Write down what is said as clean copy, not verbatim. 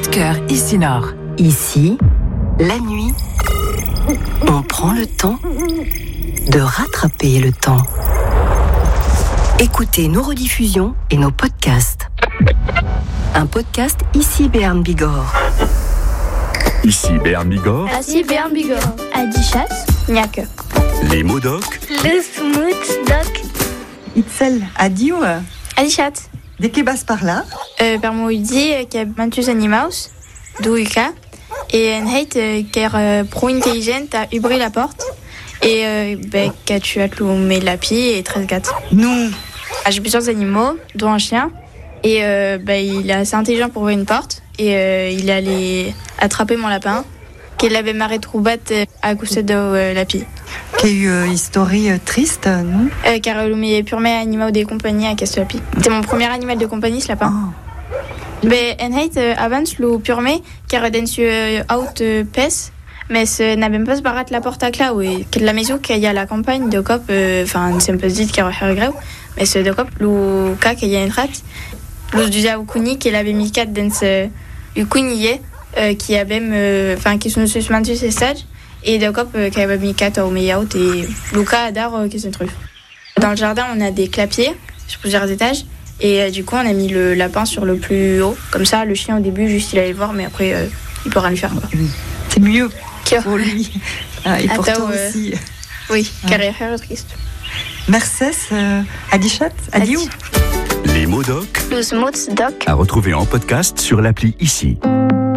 de cœur ici Nord. Ici, la nuit, on prend le temps de rattraper le temps. Écoutez nos rediffusions et nos podcasts. Un podcast ici Béarn Bigorre. Ici Béarn Bigorre. Ici Béarn Bigorre. Adichat, Niak. Les mots doc. Le smooth doc. Itzel, adieu. Adichat. De que bas par là? Permoïdi, qui a mantus animaus, douika. Et en heit, car pro intelligente a ubri la porte. Et qu'a tu as cloué la pie et 13 gâtes. Non. J'ai plusieurs animaux, dont un chien. Et il est assez intelligent pour ouvrir une porte. Et il est allé attraper mon lapin, qu'il avait marré troubat à coucher de la pie. Quelle histoire triste, non? Car il m'est purement animal de compagnie à Casse-la-Pie. C'était mon premier animal de compagnie, ce lapin. Oh. Mais en heit, avant, le purement, car dans ce out pes, mais ce n'a même pas se barat la porte à clau. Et que la maison qu'il y a à la campagne de cop, c'est un peu dit qu'il y a grave, mais ce de cop, le cas qu'il y a une rate, le du Zaoukuni qu'il avait mis 4 dans ce Ukuniye, qui a même, qui sont suspendus ces stages. Et de cop qui avait mis 4 au meilleur et Luca Adar qui se trouve. Dans le jardin, on a des clapiers sur plusieurs étages et du coup, on a mis le lapin sur le plus haut. Comme ça, le chien au début, juste il allait le voir, mais après, il peut rien lui faire. Quoi. C'est mieux pour lui. Et pour toi aussi. Oui, carrière triste. Merci, Adichat, adieu. Les mots doc. Le smooth doc. À retrouver en podcast sur l'appli Ici.